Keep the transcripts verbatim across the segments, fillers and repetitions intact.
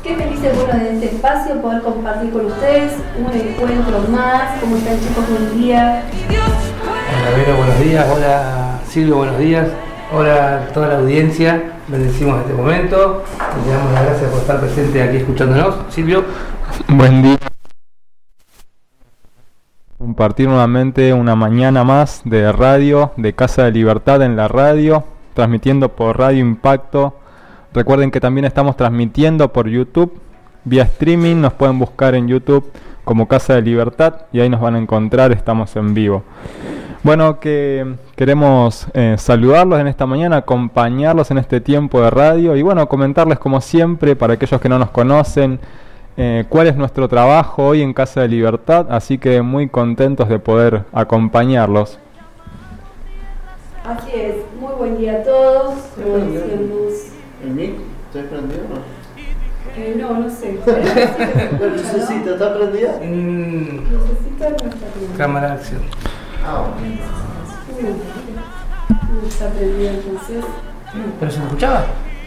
Qué felices, bueno, de este espacio poder compartir con ustedes un encuentro más. ¿Cómo están, chicos? Buen día. Hola Vero, buenos días. Hola Silvio, buenos días. Hola a toda la audiencia. Bendecimos este momento. Le damos las gracias por estar presente aquí escuchándonos. Silvio. Buen día. Compartir nuevamente una mañana más de radio, de Casa de Libertad en la radio, transmitiendo por Radio Impacto. Recuerden que también estamos transmitiendo por YouTube, vía streaming. Nos pueden buscar en YouTube como Casa de Libertad y ahí nos van a encontrar, estamos en vivo. Bueno, que queremos eh, saludarlos en esta mañana, acompañarlos en este tiempo de radio y bueno, comentarles como siempre, para aquellos que no nos conocen, eh, cuál es nuestro trabajo hoy en Casa de Libertad, así que muy contentos de poder acompañarlos. Así es, muy buen día a todos. Como decíamos... ¿El mic? ¿Está prendido o no? Eh, no, no sé. ¿La lucecita está prendida? Mm, Lucecita no está prendida. cámara de acción. Ah, bueno. No está prendida entonces. ¿Pero se me escuchaba?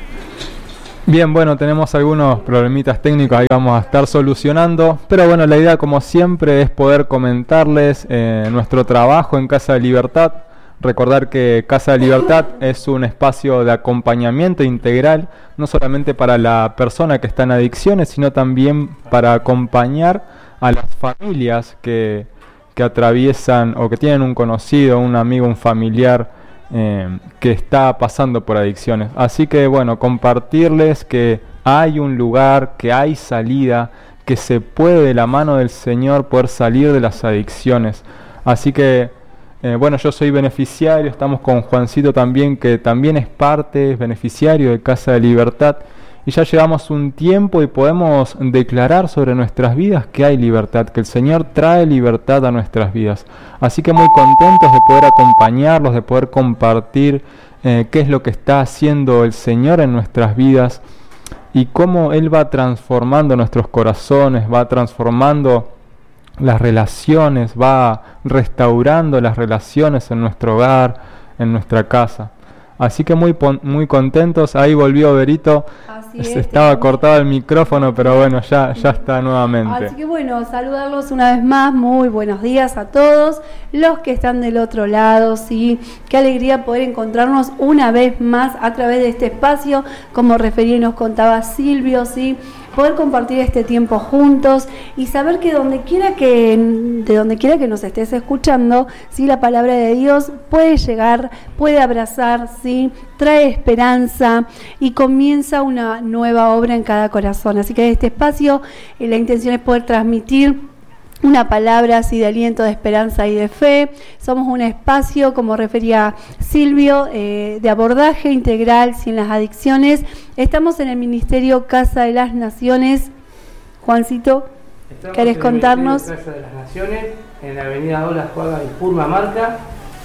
Bien, bueno, tenemos algunos problemitas técnicos, ahí vamos a estar solucionando, pero bueno, la idea como siempre es poder comentarles eh, nuestro trabajo en Casa de Libertad. Recordar que Casa de Libertad es un espacio de acompañamiento integral, no solamente para la persona que está en adicciones, sino también para acompañar a las familias que, que atraviesan o que tienen un conocido, un amigo, un familiar eh, que está pasando por adicciones. Así que bueno, compartirles que hay un lugar, que hay salida, que se puede de la mano del Señor poder salir de las adicciones. Así que Eh, bueno, yo soy beneficiario, estamos con Juancito también, que también es parte, es beneficiario de Casa de Libertad, y ya llevamos un tiempo y podemos declarar sobre nuestras vidas que hay libertad, que el Señor trae libertad a nuestras vidas. Así que muy contentos de poder acompañarlos, de poder compartir eh, qué es lo que está haciendo el Señor en nuestras vidas y cómo Él va transformando nuestros corazones, va transformando las relaciones, va restaurando las relaciones en nuestro hogar, en nuestra casa. Así que muy muy contentos. Ahí volvió Berito. Así Se es, estaba estamos... cortado el micrófono, pero bueno, ya, ya está nuevamente. Así que bueno, saludarlos una vez más. Muy buenos días a todos los que están del otro lado. Sí, qué alegría poder encontrarnos una vez más a través de este espacio, como refería y nos contaba Silvio, sí, poder compartir este tiempo juntos y saber que donde quiera que de donde quiera que nos estés escuchando, sí, la palabra de Dios puede llegar, puede abrazar, sí, trae esperanza y comienza una nueva obra en cada corazón. Así que en este espacio eh, la intención es poder transmitir una palabra así de aliento, de esperanza y de fe. Somos un espacio, como refería Silvio, eh, de abordaje integral sin las adicciones. Estamos en el Ministerio Casa de las Naciones. Juancito, Estamos ¿querés en contarnos? El Casa de las Naciones, en la avenida Olas, Juaga y Purmamarca.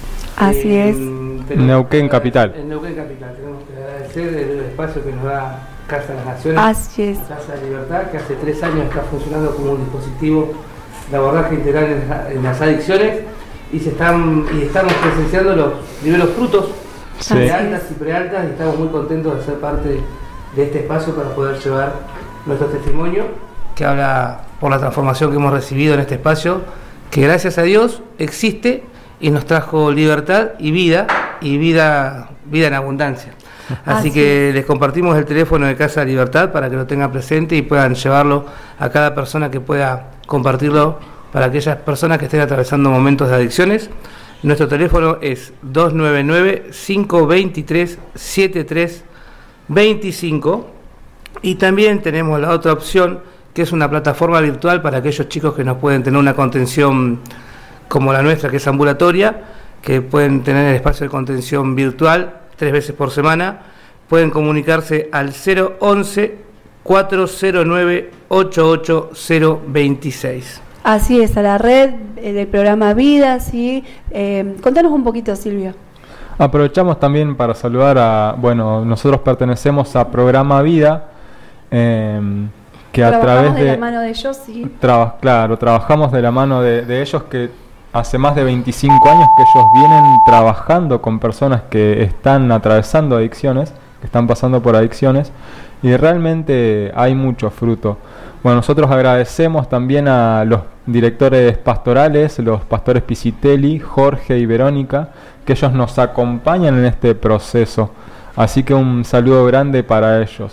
Así eh, es. Neuquén Capital. En Neuquén Capital. Tenemos que agradecer el espacio que nos da Casa de las Naciones. Así es. Casa de Libertad, que hace tres años está funcionando como un dispositivo de abordaje integral en, en las adicciones y se están y estamos presenciando los primeros frutos, Sí. prealtas y prealtas, y estamos muy contentos de ser parte de, de este espacio para poder llevar nuestro testimonio que habla por la transformación que hemos recibido en este espacio, que gracias a Dios existe y nos trajo libertad y vida y vida, vida en abundancia. Así, Así que les compartimos el teléfono de Casa de Libertad para que lo tengan presente y puedan llevarlo a cada persona que pueda compartirlo para aquellas personas que estén atravesando momentos de adicciones. Nuestro teléfono es dos nueve nueve, cinco dos tres, siete tres dos cinco y también tenemos la otra opción, que es una plataforma virtual para aquellos chicos que no pueden tener una contención como la nuestra, que es ambulatoria, que pueden tener el espacio de contención virtual tres veces por semana. Pueden comunicarse al cero once, cuatro cero nueve, ocho ocho cero veintiséis. Así es, a la red eh, del programa Vida, ¿sí? Eh, contanos un poquito, Silvio. Aprovechamos también para saludar a, bueno, nosotros pertenecemos a Programa Vida, eh, que a través de, de la mano de ellos, sí. Traba, claro, trabajamos de la mano de, de ellos, que hace más de veinticinco años que ellos vienen trabajando con personas que están atravesando adicciones, que están pasando por adicciones, y realmente hay mucho fruto. Bueno, nosotros agradecemos también a los directores pastorales, los pastores Pisitelli, Jorge y Verónica, que ellos nos acompañan en este proceso. Así que un saludo grande para ellos.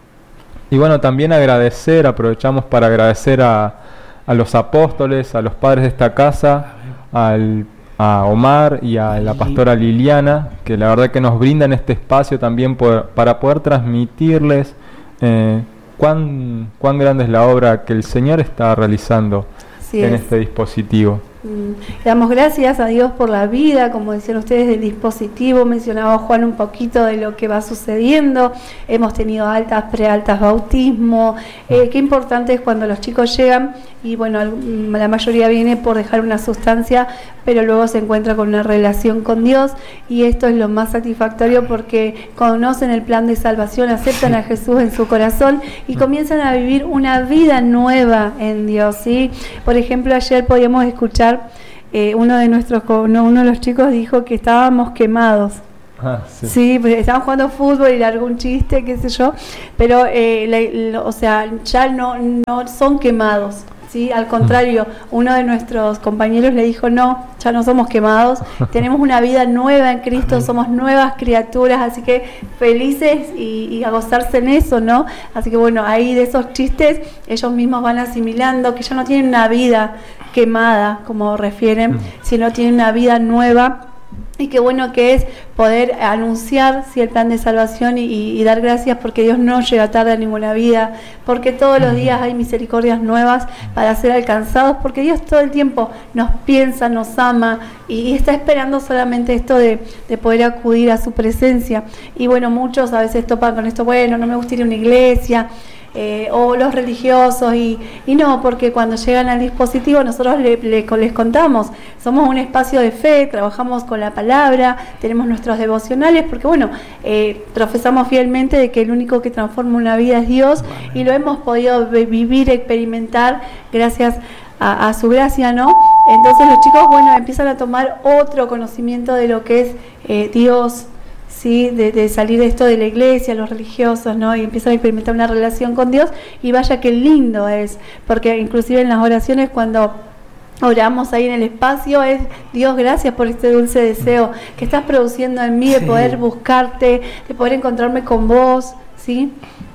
Y bueno, también agradecer, aprovechamos para agradecer a, a los apóstoles, a los padres de esta casa, al, a Omar y a la pastora Liliana, que la verdad que nos brindan este espacio también por, para poder transmitirles eh, cuán, cuán grande es la obra que el Señor está realizando Así en es. este dispositivo. Mm, Damos gracias a Dios por la vida, como decían ustedes, del dispositivo. Mencionaba Juan un poquito de lo que va sucediendo. Hemos tenido altas, prealtas, bautismo. Eh, qué importante es cuando los chicos llegan y bueno, al- la mayoría viene por dejar una sustancia, pero luego se encuentra con una relación con Dios, y esto es lo más satisfactorio porque conocen el plan de salvación, aceptan a Jesús en su corazón y comienzan a vivir una vida nueva en Dios, ¿sí? Por ejemplo, ayer podíamos escuchar eh, uno de nuestros co- no, uno de los chicos dijo que estábamos quemados. Ah, sí. Sí, pues estaban jugando fútbol y largó un chiste, qué sé yo, pero eh, la- lo- o sea, ya no, no son quemados, ¿sí? Al contrario, uno de nuestros compañeros le dijo, no, ya no somos quemados, tenemos una vida nueva en Cristo, somos nuevas criaturas, así que felices y, y a gozarse en eso, ¿no? Así que bueno, ahí de esos chistes ellos mismos van asimilando que ya no tienen una vida quemada, como refieren, sino tienen una vida nueva. Y qué bueno que es poder anunciar sí, el plan de salvación y, y, y dar gracias porque Dios no llega tarde a ninguna vida, porque todos los días hay misericordias nuevas para ser alcanzados, porque Dios todo el tiempo nos piensa, nos ama y, y está esperando solamente esto de, de poder acudir a su presencia. Y bueno, muchos a veces topan con esto, bueno, no me gusta ir a una iglesia, Eh, o los religiosos y, y no, porque cuando llegan al dispositivo nosotros le, le- les contamos, somos un espacio de fe, trabajamos con la palabra, tenemos nuestros devocionales, porque bueno, eh, profesamos fielmente de que el único que transforma una vida es Dios y lo hemos podido ve- vivir, experimentar gracias a, a su gracia, ¿no? Entonces los chicos, bueno, empiezan a tomar otro conocimiento de lo que es eh, Dios, ¿sí? De, de salir de esto de la iglesia, los religiosos, ¿no? Y empiezan a experimentar una relación con Dios y vaya qué lindo es, porque inclusive en las oraciones cuando oramos ahí en el espacio es, Dios, gracias por este dulce deseo que estás produciendo en mí de Sí. poder buscarte, de poder encontrarme con vos, ¿sí?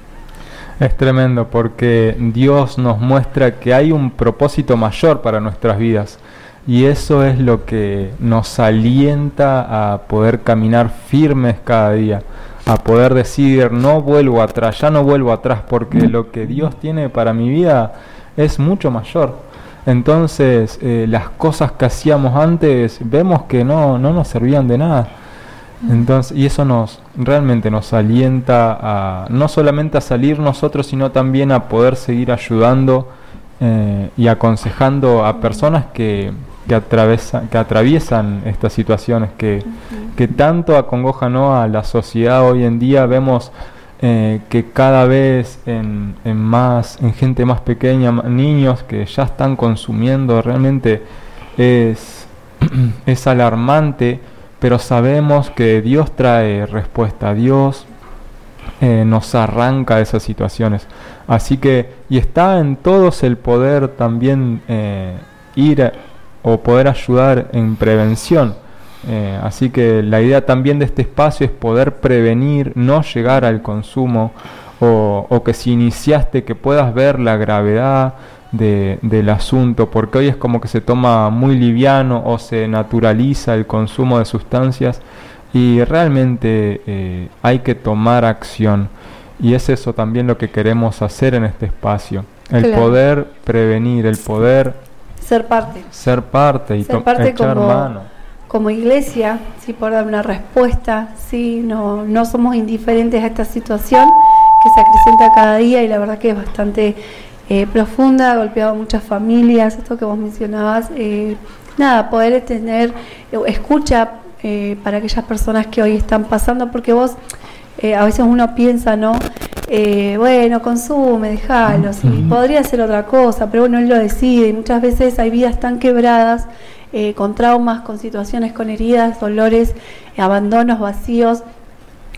Es tremendo porque Dios nos muestra que hay un propósito mayor para nuestras vidas. Y eso es lo que nos alienta a poder caminar firmes cada día, a poder decir, no vuelvo atrás, ya no vuelvo atrás, porque lo que Dios tiene para mi vida es mucho mayor. Entonces, eh, las cosas que hacíamos antes, vemos que no, no nos servían de nada. Entonces, y eso nos realmente nos alienta a no solamente a salir nosotros, sino también a poder seguir ayudando eh, y aconsejando a personas que que atraviesan, que atraviesan estas situaciones que, que tanto acongojan, ¿no? A la sociedad hoy en día. Vemos eh, que cada vez en, en más en gente más pequeña, ma- niños que ya están consumiendo, realmente es, es alarmante, pero sabemos que Dios trae respuesta, Dios eh, nos arranca de esas situaciones. Así que, y está en todos el poder también eh, ir a, o poder ayudar en prevención. Eh, así que la idea también de este espacio es poder prevenir, no llegar al consumo, o, o que si iniciaste que puedas ver la gravedad de, del asunto, porque hoy es como que se toma muy liviano o se naturaliza el consumo de sustancias y realmente eh, hay que tomar acción. Y es eso también lo que queremos hacer en este espacio, el Claro. poder prevenir, el poder Ser parte. ser parte y Ser to- parte echar como- mano. Como iglesia, sí, por dar una respuesta, sí, no, no somos indiferentes a esta situación que se acrecenta cada día y la verdad que es bastante eh, profunda, ha golpeado a muchas familias, esto que vos mencionabas, eh, nada, poder tener eh, escucha eh, para aquellas personas que hoy están pasando, porque vos eh, a veces uno piensa, ¿no? Eh, bueno, consume, déjalo, sí, podría ser otra cosa, pero bueno, él lo decide y muchas veces hay vidas tan quebradas, eh, con traumas, con situaciones, con heridas, dolores, eh, abandonos, vacíos,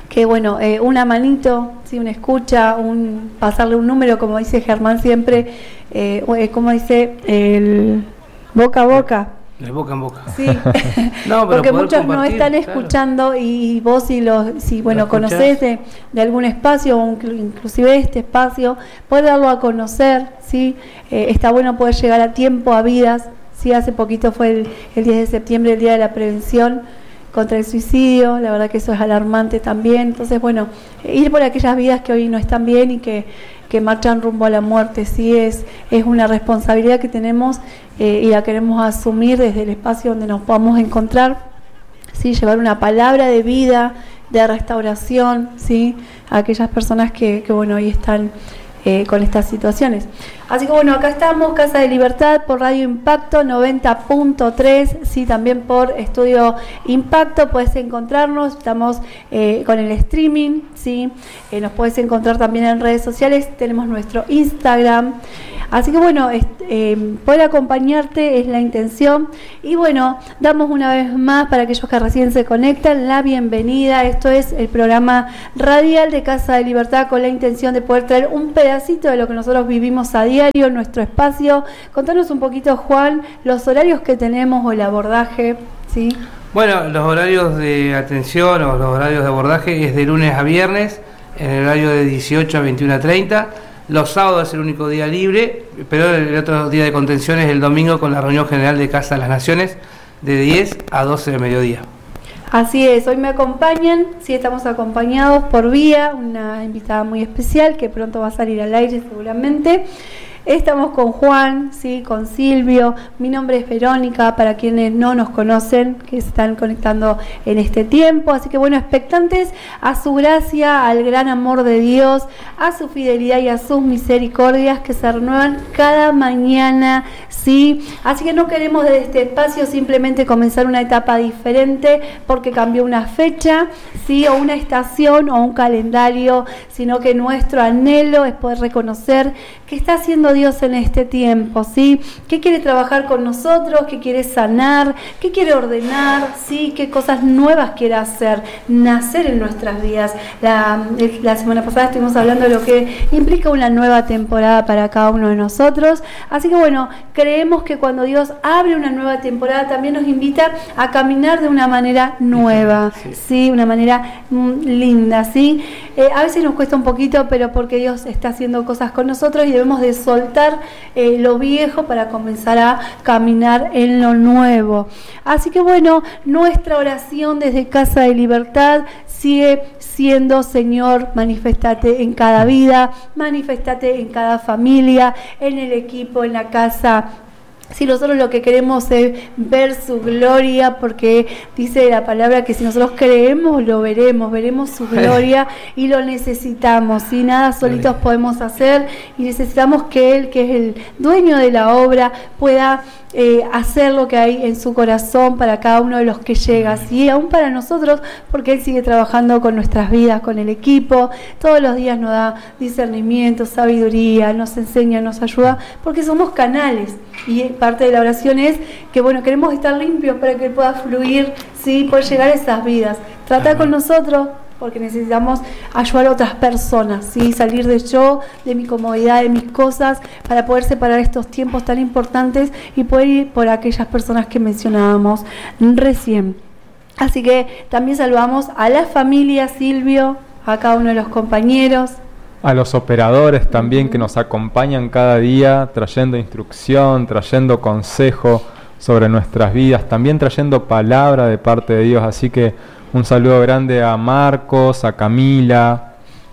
que bueno, eh, una manito, ¿sí? Una escucha, un pasarle un número, como dice Germán siempre, eh, como dice el boca a boca. De boca en boca. Sí, no, porque muchos no están escuchando, claro. Y vos si, los, si bueno, ¿lo conocés de, de algún espacio, o inclusive este espacio, poder darlo a conocer, ¿sí? Eh, está bueno poder llegar a tiempo, a vidas, ¿sí? Hace poquito fue el, el diez de septiembre, el Día de la Prevención contra el Suicidio, la verdad que eso es alarmante también. Entonces, bueno, ir por aquellas vidas que hoy no están bien y que, que marchan rumbo a la muerte, sí, es, es una responsabilidad que tenemos eh, y la queremos asumir desde el espacio donde nos podamos encontrar, sí, llevar una palabra de vida, de restauración, sí, a aquellas personas que, que bueno, hoy están Eh, con estas situaciones. Así que bueno, acá estamos, Casa de Libertad, por Radio Impacto noventa punto tres, sí, también por Estudio Impacto, puedes encontrarnos, estamos eh, con el streaming, sí, eh, nos puedes encontrar también en redes sociales, tenemos nuestro Instagram, así que bueno, este, eh, poder acompañarte es la intención, y bueno, damos una vez más para aquellos que recién se conectan, la bienvenida. Esto es el programa radial de Casa de Libertad, con la intención de poder traer un pedacito de lo que nosotros vivimos a diario en nuestro espacio. Contanos un poquito, Juan, los horarios que tenemos o el abordaje, ¿sí? Bueno, los horarios de atención o los horarios de abordaje es de lunes a viernes, en el horario de dieciocho a veintiuno treinta. Los sábados es el único día libre, pero el otro día de contención es el domingo, con la reunión general de Casa de las Naciones de diez a doce del mediodía. Así es, hoy me acompañan, sí, estamos acompañados por Vía, una invitada muy especial que pronto va a salir al aire seguramente. Estamos con Juan, sí, con Silvio. Mi nombre es Verónica, para quienes no nos conocen, que se están conectando en este tiempo. Así que bueno, expectantes a su gracia, al gran amor de Dios, a su fidelidad y a sus misericordias que se renuevan cada mañana, sí. Así que no queremos desde este espacio simplemente comenzar una etapa diferente porque cambió una fecha, sí, o una estación o un calendario, sino que nuestro anhelo es poder reconocer que está haciendo Dios en este tiempo, ¿sí? ¿Qué quiere trabajar con nosotros? ¿Qué quiere sanar? ¿Qué quiere ordenar? ¿Sí? ¿Qué cosas nuevas quiere hacer? Nacer en nuestras vidas. La, la semana pasada estuvimos hablando de lo que implica una nueva temporada para cada uno de nosotros. Así que bueno, creemos que cuando Dios abre una nueva temporada también nos invita a caminar de una manera nueva, ¿sí? ¿Sí? Una manera mm, linda, ¿sí? Eh, a veces nos cuesta un poquito, pero porque Dios está haciendo cosas con nosotros y debemos de soltar eh, lo viejo para comenzar a caminar en lo nuevo. Así que bueno, nuestra oración desde Casa de Libertad sigue siendo: Señor, manifestate en cada vida, manifestate en cada familia, en el equipo, en la casa. Si nosotros lo que queremos es ver su gloria, porque dice la palabra que si nosotros creemos, lo veremos, veremos su gloria y lo necesitamos, ¿sí? Nada solitos podemos hacer y necesitamos que Él, que es el dueño de la obra, pueda eh, hacer lo que hay en su corazón para cada uno de los que llega, ¿sí? Aún para nosotros, porque Él sigue trabajando con nuestras vidas, con el equipo, todos los días nos da discernimiento, sabiduría, nos enseña, nos ayuda, porque somos canales. Y parte de la oración es que, bueno, queremos estar limpios para que Él pueda fluir, ¿sí? Poder llegar a esas vidas. Trata con nosotros, porque necesitamos ayudar a otras personas, ¿sí? Salir de yo, de mi comodidad, de mis cosas, para poder separar estos tiempos tan importantes y poder ir por aquellas personas que mencionábamos recién. Así que también saludamos a la familia, Silvio, a cada uno de los compañeros. A los operadores también que nos acompañan cada día, trayendo instrucción, trayendo consejo sobre nuestras vidas, también trayendo palabra de parte de Dios. Así que un saludo grande a Marcos, a Camila,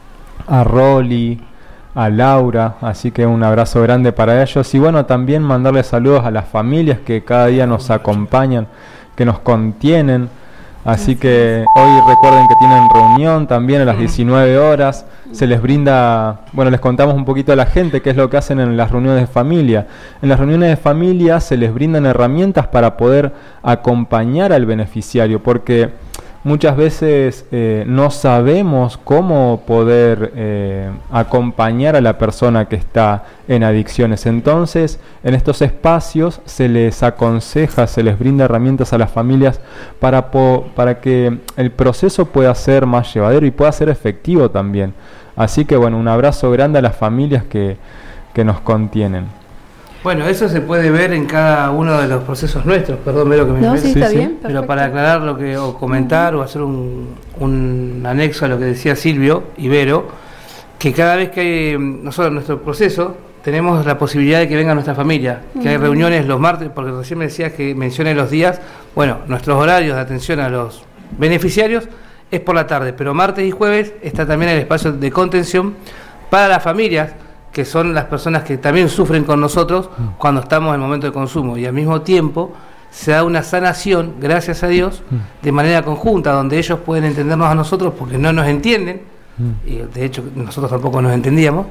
a Rolly, a Laura. Así que un abrazo grande para ellos. Y bueno, también mandarle saludos a las familias que cada día nos acompañan, que nos contienen. Así que hoy recuerden que tienen reunión también a las diecinueve horas. Se les brinda, bueno, les contamos un poquito a la gente qué es lo que hacen en las reuniones de familia. En las reuniones de familia se les brindan herramientas para poder acompañar al beneficiario, porque muchas veces eh, no sabemos cómo poder eh, acompañar a la persona que está en adicciones. Entonces, en estos espacios se les aconseja, se les brinda herramientas a las familias para, po para que el proceso pueda ser más llevadero y pueda ser efectivo también. Así que bueno, un abrazo grande a las familias que, que nos contienen. Bueno, eso se puede ver en cada uno de los procesos nuestros, perdón, Vero, que me No, sí, está sí, bien, sí. perfecto. Pero para aclarar lo que, o comentar, o hacer un, un anexo a lo que decía Silvio y Vero, que cada vez que hay nosotros en nuestro proceso, tenemos la posibilidad de que venga nuestra familia, que uh-huh. hay reuniones los martes, porque recién me decías que mencioné los días, bueno, nuestros horarios de atención a los beneficiarios es por la tarde, pero martes y jueves está también el espacio de contención para las familias, que son las personas que también sufren con nosotros cuando estamos en el momento de consumo, y al mismo tiempo se da una sanación, gracias a Dios, de manera conjunta, donde ellos pueden entendernos a nosotros porque no nos entienden, y de hecho nosotros tampoco nos entendíamos,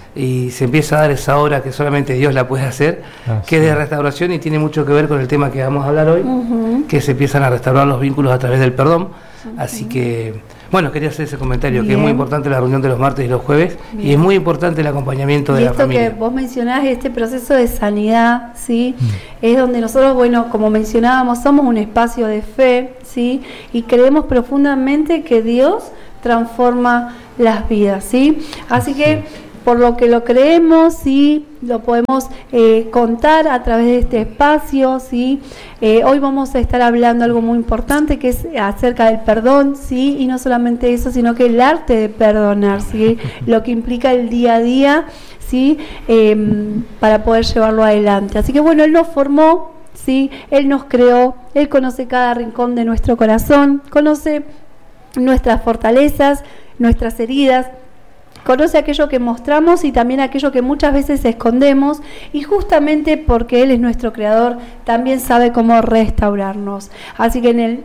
y se empieza a dar esa obra que solamente Dios la puede hacer, Así. que es de restauración y tiene mucho que ver con el tema que vamos a hablar hoy, uh-huh. que se empiezan a restaurar los vínculos a través del perdón. Uh-huh. Así que, bueno, quería hacer ese comentario, Bien. que es muy importante la reunión de los martes y los jueves, Bien. y es muy importante el acompañamiento y de la familia. Y esto que vos mencionás, este proceso de sanidad, ¿sí? Mm. es donde nosotros, bueno, como mencionábamos, somos un espacio de fe, ¿sí? y creemos profundamente que Dios transforma las vidas, ¿sí? Así que, por lo que lo creemos, ¿sí? lo podemos eh, contar a través de este espacio, ¿sí? Eh, hoy vamos a estar hablando algo muy importante que es acerca del perdón, ¿sí? y no solamente eso, sino que el arte de perdonar, ¿sí? lo que implica el día a día, ¿sí? eh, para poder llevarlo adelante. Así que bueno, Él nos formó, ¿sí? Él nos creó, Él conoce cada rincón de nuestro corazón, conoce nuestras fortalezas, nuestras heridas, conoce aquello que mostramos y también aquello que muchas veces escondemos, y justamente porque Él es nuestro creador, también sabe cómo restaurarnos. Así que en el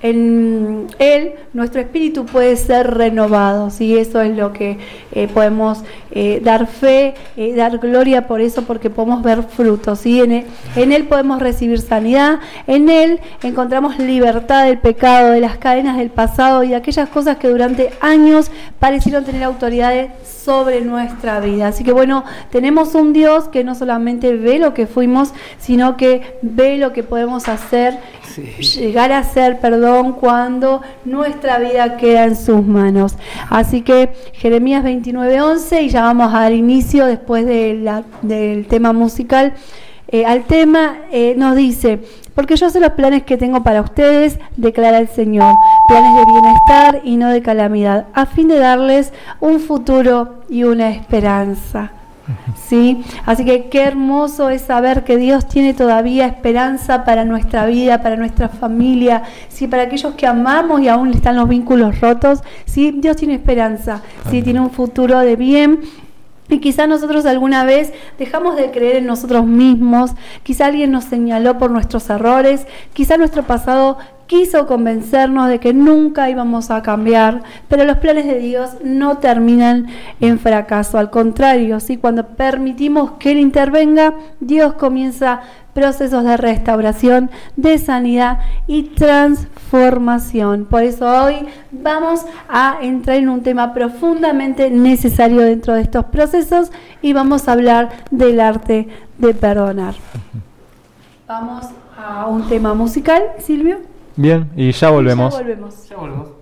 en Él, nuestro espíritu puede ser renovado, ¿sí? Eso es lo que eh, podemos eh, dar fe, eh, dar gloria por eso, porque podemos ver frutos, ¿sí? En él, en Él podemos recibir sanidad, en Él encontramos libertad del pecado, de las cadenas del pasado y de aquellas cosas que durante años parecieron tener autoridades sobre nuestra vida. Así que bueno, tenemos un Dios que no solamente ve lo que fuimos, sino que ve lo que podemos hacer, sí. llegar a ser, perdón, cuando nuestra vida queda en sus manos. Así que Jeremías veintinueve once, y ya vamos a dar inicio después de la, del tema musical, eh, al tema, eh, nos dice: porque yo sé los planes que tengo para ustedes, declara el Señor, planes de bienestar y no de calamidad, a fin de darles un futuro y una esperanza. ¿Sí? Así que qué hermoso es saber que Dios tiene todavía esperanza para nuestra vida, para nuestra familia, ¿sí? Para aquellos que amamos y aún están los vínculos rotos, ¿sí? Dios tiene esperanza, ¿sí? Tiene un futuro de bien. Y quizá nosotros alguna vez dejamos de creer en nosotros mismos, quizá alguien nos señaló por nuestros errores, quizá nuestro pasado quiso convencernos de que nunca íbamos a cambiar, pero los planes de Dios no terminan en fracaso. Al contrario, ¿sí? Cuando permitimos que Él intervenga, Dios comienza procesos de restauración, de sanidad y transformación. Por eso hoy vamos a entrar en un tema profundamente necesario dentro de estos procesos y vamos a hablar del arte de perdonar. Vamos a un tema musical, Silvio. Bien, y ya volvemos. Ya volvemos. Ya volvemos.